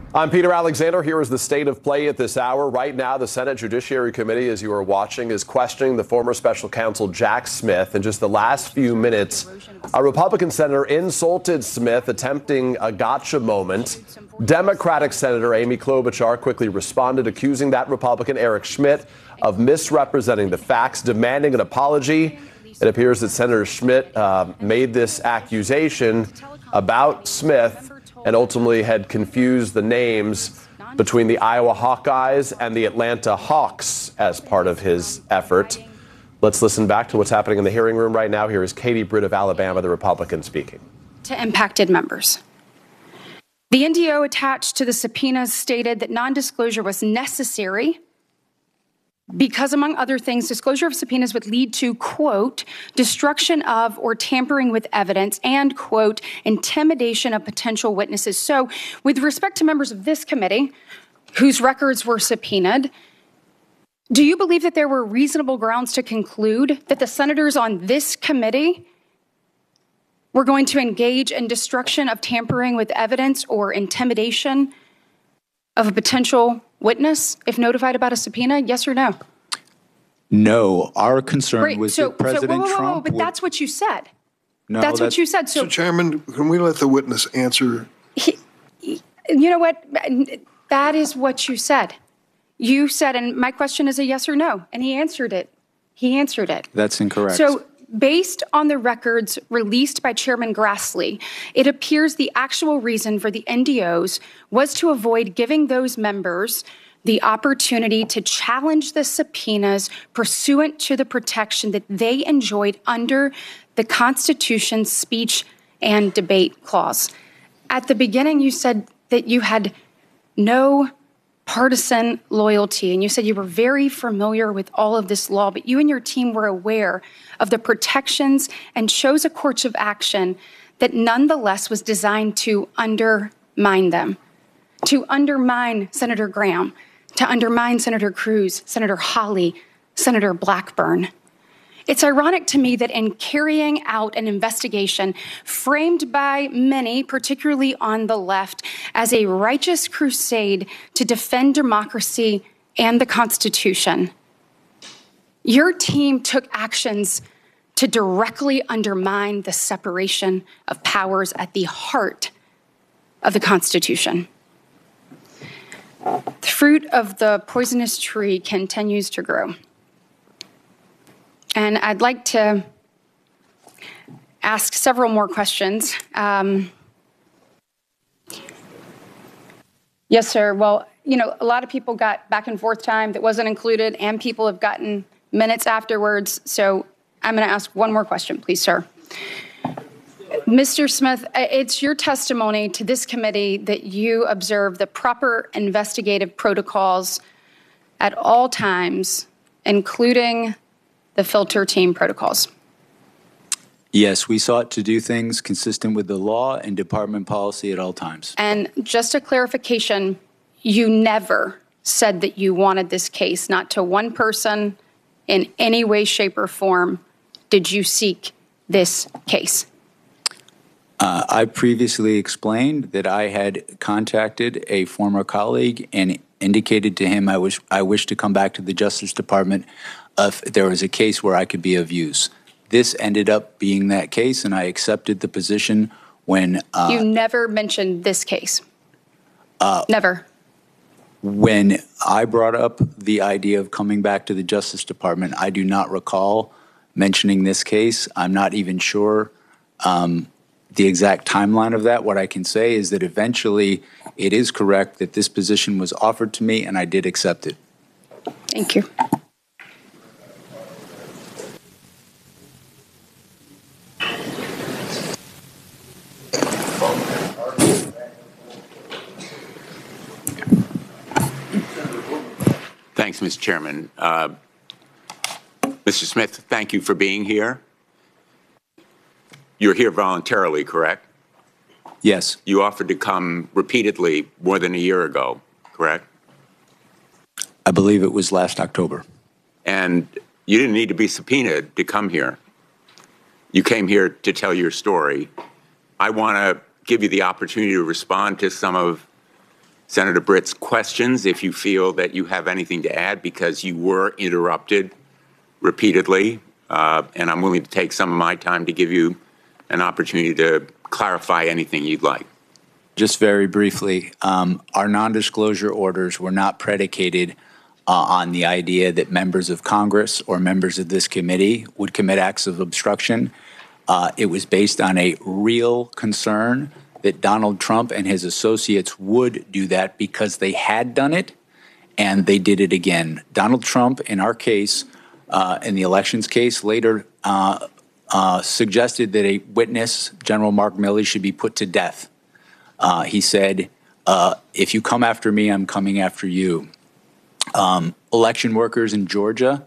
I'm Peter Alexander. Here is the state of play at this hour. Right now, the Senate Judiciary Committee, as you are watching, is questioning the former special counsel Jack Smith. In just the last few minutes, a Republican senator insulted Smith, attempting a gotcha moment. Democratic Senator Amy Klobuchar quickly responded, accusing that Republican Eric Schmitt of misrepresenting the facts, demanding an apology. It appears that Senator Schmitt made this accusation about Smith and ultimately had confused the names between the Iowa Hawkeyes and the Atlanta Hawks as part of his effort. Let's listen back to what's happening in the hearing room right now. Here is Katie Britt of Alabama, the Republican, speaking. To impacted members. The NDO attached to the subpoenas stated that non-disclosure was necessary because, among other things, disclosure of subpoenas would lead to, quote, destruction of or tampering with evidence and, quote, intimidation of potential witnesses. So with respect to members of this committee whose records were subpoenaed, do you believe that there were reasonable grounds to conclude that the senators on this committee were going to engage in destruction of tampering with evidence or intimidation of a potential witness if notified about a subpoena? Yes or no? No. Our concern was that President Trump but that's what you said. No, that's what you said. So, Chairman, can we let the witness answer? You know what? That is what you said. You said, and my question is a yes or no, and he answered it. He answered it. That's incorrect. So, based on the records released by Chairman Grassley, it appears the actual reason for the NDOs was to avoid giving those members the opportunity to challenge the subpoenas pursuant to the protection that they enjoyed under the Constitution's speech and debate clause. At the beginning, you said that you had no partisan loyalty, and you said you were very familiar with all of this law, but you and your team were aware of the protections and chose a course of action that nonetheless was designed to undermine them, to undermine Senator Graham, to undermine Senator Cruz, Senator Hawley, Senator Blackburn. It's ironic to me that in carrying out an investigation framed by many, particularly on the left, as a righteous crusade to defend democracy and the Constitution, your team took actions to directly undermine the separation of powers at the heart of the Constitution. The fruit of the poisonous tree continues to grow. And I'd like to ask several more questions. Yes, sir. Well, you know, a lot of people got back and forth time that wasn't included, and people have gotten minutes afterwards. So I'm going to ask one more question, please, sir. Mr. Smith, it's your testimony to this committee that you observe the proper investigative protocols at all times, including the filter team protocols. Yes, we sought to do things consistent with the law and department policy at all times. And just a clarification, you never said that you wanted this case, not to one person in any way, shape, or form did you seek this case. I previously explained that I had contacted a former colleague and indicated to him I wish to come back to the Justice Department if there was a case where I could be of use. This ended up being that case, and I accepted the position when... you never mentioned this case? Never? When I brought up the idea of coming back to the Justice Department, I do not recall mentioning this case. I'm not even sure the exact timeline of that. What I can say is that eventually it is correct that this position was offered to me, and I did accept it. Thank you. Thanks, Mr. Chairman. Mr. Smith, thank you for being here. You're here voluntarily, correct? Yes. You offered to come repeatedly more than a year ago, correct? I believe it was last October. And you didn't need to be subpoenaed to come here. You came here to tell your story. I want to give you the opportunity to respond to some of Senator Britt's questions if you feel that you have anything to add, because you were interrupted repeatedly, and I'm willing to take some of my time to give you an opportunity to clarify anything you'd like. Just very briefly, our non-disclosure orders were not predicated on the idea that members of Congress or members of this committee would commit acts of obstruction. It was based on a real concern that Donald Trump and his associates would do that because they had done it and they did it again. Donald Trump, in our case, in the elections case, later suggested that a witness, General Mark Milley, should be put to death. He said, if you come after me, I'm coming after you. Election workers in Georgia,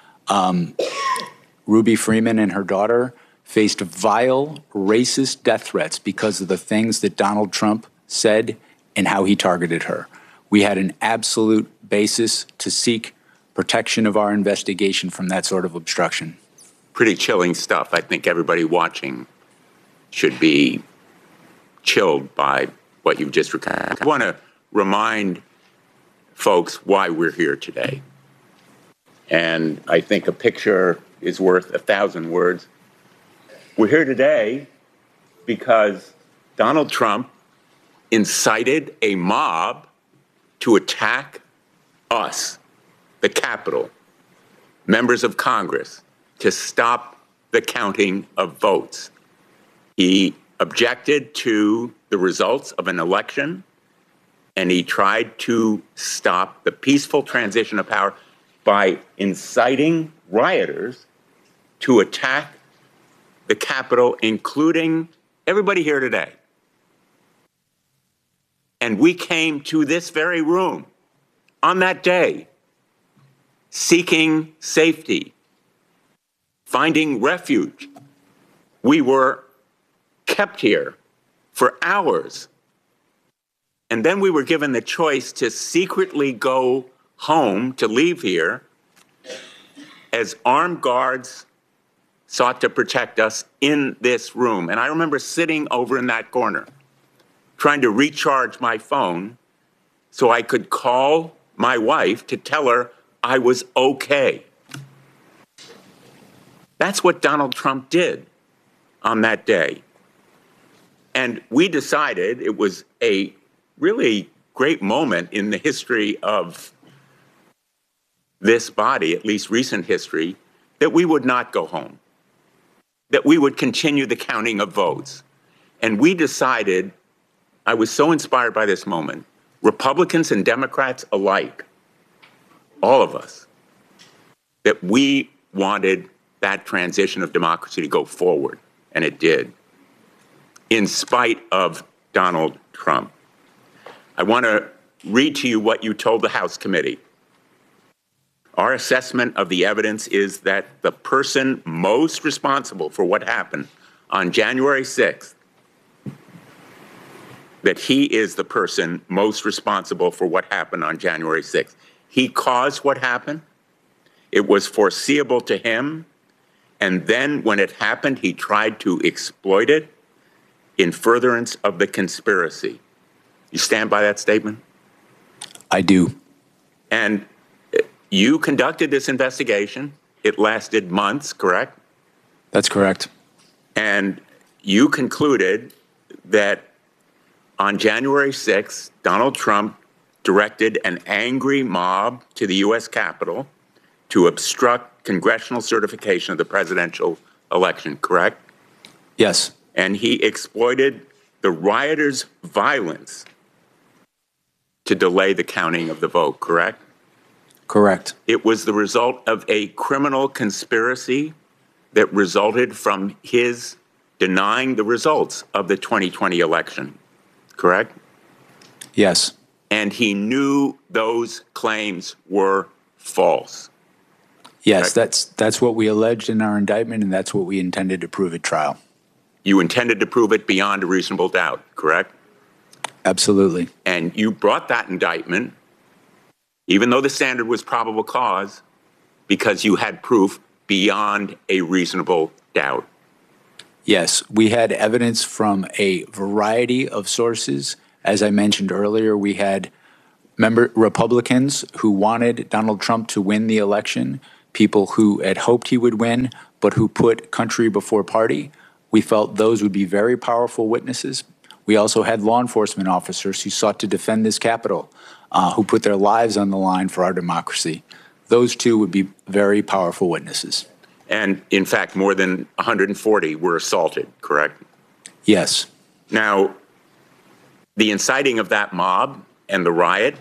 Ruby Freeman and her daughter, faced vile, racist death threats because of the things that Donald Trump said and how he targeted her. We had an absolute basis to seek protection of our investigation from that sort of obstruction. Pretty chilling stuff. I think everybody watching should be chilled by what you've just recounted. I want to remind folks why we're here today. And I think a picture is worth 1,000 words. We're here today because Donald Trump incited a mob to attack us, the Capitol, members of Congress, to stop the counting of votes. He objected to the results of an election, and he tried to stop the peaceful transition of power by inciting rioters to attack the Capitol, including everybody here today. And we came to this very room on that day, seeking safety, finding refuge. We were kept here for hours. And then we were given the choice to secretly go home, to leave here, as armed guards sought to protect us in this room. And I remember sitting over in that corner, trying to recharge my phone so I could call my wife to tell her I was okay. That's what Donald Trump did on that day. And we decided it was a really great moment in the history of this body, at least recent history, that we would not go home, that we would continue the counting of votes. And we decided, I was so inspired by this moment, Republicans and Democrats alike, all of us, that we wanted that transition of democracy to go forward, and it did, in spite of Donald Trump. I want to read to you what you told the House committee. Our assessment of the evidence is that the person most responsible for what happened on January 6th, that he is the person most responsible for what happened on January 6th. He caused what happened. It was foreseeable to him. And then when it happened, he tried to exploit it in furtherance of the conspiracy. You stand by that statement? I do. And you conducted this investigation. It lasted months, correct? That's correct. And you concluded that on January 6th, Donald Trump directed an angry mob to the U.S. Capitol to obstruct congressional certification of the presidential election, correct? Yes. And he exploited the rioters' violence to delay the counting of the vote, correct? Correct. It was the result of a criminal conspiracy that resulted from his denying the results of the 2020 election, correct? Yes. And he knew those claims were false. Yes, that's what we alleged in our indictment, and that's what we intended to prove at trial. You intended to prove it beyond a reasonable doubt, correct? Absolutely. And you brought that indictment, even though the standard was probable cause, because you had proof beyond a reasonable doubt. Yes, we had evidence from a variety of sources As I mentioned earlier, we had Republicans who wanted Donald Trump to win the election, people who had hoped he would win, but who put country before party. We felt those would be very powerful witnesses. We also had law enforcement officers who sought to defend this Capitol, who put their lives on the line for our democracy. Those two would be very powerful witnesses. And in fact, more than 140 were assaulted, correct? Yes. Now, the inciting of that mob and the riot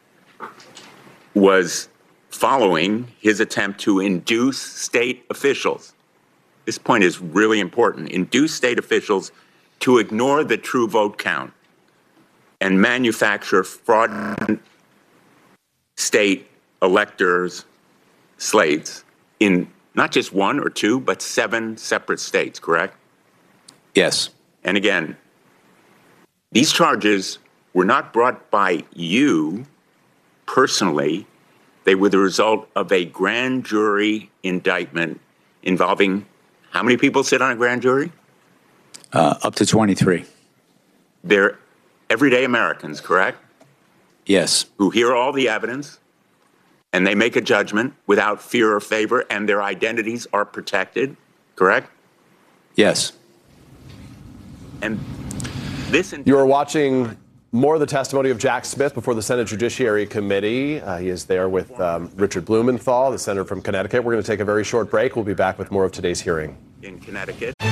was following his attempt to induce state officials. This point is really important. Induce state officials to ignore the true vote count and manufacture fraudulent state electors' slates in not just one or two, but 7 separate states, correct? Yes. And again, these charges were not brought by you personally. They were the result of a grand jury indictment involving how many people sit on a grand jury? Up to 23. They're everyday Americans, correct? Yes. Who hear all the evidence and they make a judgment without fear or favor, and their identities are protected, correct? Yes. And this... You are watching more of the testimony of Jack Smith before the Senate Judiciary Committee. He is there with Richard Blumenthal, the senator from Connecticut. We're going to take a very short break. We'll be back with more of today's hearing. In Connecticut.